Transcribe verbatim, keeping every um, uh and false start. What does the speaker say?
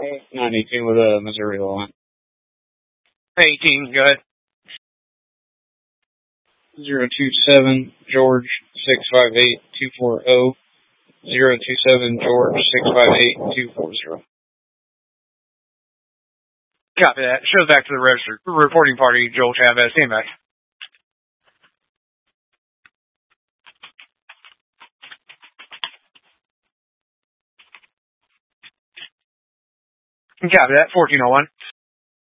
nine eighteen with a Missouri line. eighteen, go ahead. zero two seven George six five eight two four zero. zero two seven George six five eight two four zero. Copy that. Shows back to the registered reporting party, Joel Chavez. Stand back. Copy that. fourteen oh one.